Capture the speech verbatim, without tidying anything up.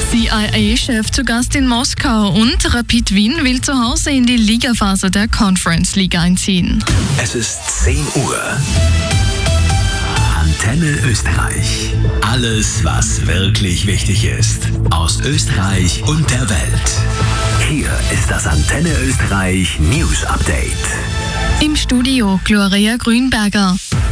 C I A-Chef zu Gast in Moskau und Rapid Wien will zu Hause in die Ligaphase der Conference League einziehen. Es ist zehn Uhr. Antenne Österreich. Alles, was wirklich wichtig ist. Aus Österreich und der Welt. Hier ist das Antenne Österreich News Update. Im Studio Gloria Grünberger.